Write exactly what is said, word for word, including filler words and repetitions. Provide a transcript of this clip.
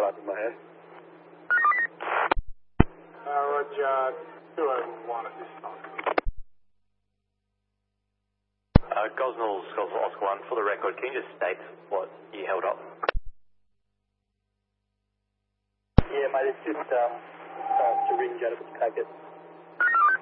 drive in my head. Uh, Roger, two over one at this time. Uh, Gosnell, Gosnell Oscar one, for the record, can you just state what you held up? Yeah, mate, it's just um, uh, syringe out of its packet.